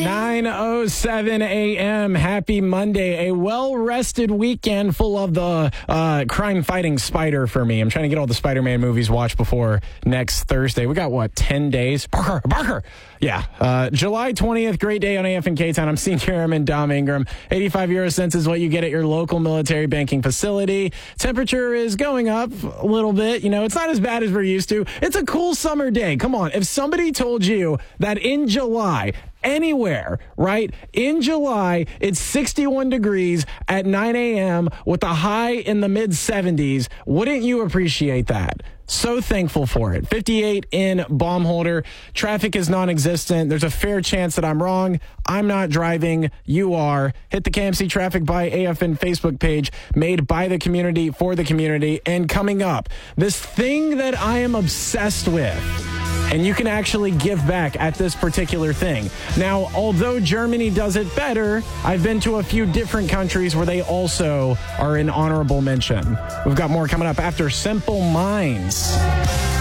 9:07 a.m. Happy Monday. A well-rested weekend full of the crime-fighting spider for me. I'm trying to get all the Spider-Man movies watched before next Thursday. We got, 10 days? Barker! Yeah. July 20th, great day on AF and K-Town. I'm Senior Airman Dom Ingram. 85 euro cents is what you get at your local military banking facility. Temperature is going up a little bit. You know, it's not as bad as we're used to. It's a cool summer day. Come on. If somebody told you that in July, anywhere, right? In July, it's 61 degrees at 9 a.m. with a high in the mid-70s. Wouldn't you appreciate that? So thankful for it. 58 in Baumholder. Traffic is non-existent. There's a fair chance that I'm wrong. I'm not driving. You are. Hit the KMC Traffic by AFN Facebook page, made by the community for the community. And coming up, this thing that I am obsessed with. And you can actually give back at this particular thing. Now, although Germany does it better, I've been to a few different countries where they also are an honorable mention. We've got more coming up after Simple Minds.